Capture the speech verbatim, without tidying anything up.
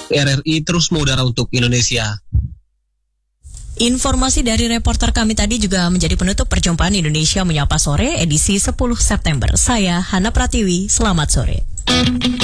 R R I terus mengudara untuk Indonesia. Informasi dari reporter kami tadi juga menjadi penutup perjumpaan Indonesia Menyapa Sore edisi sepuluh September. Saya Hana Pratiwi, selamat sore.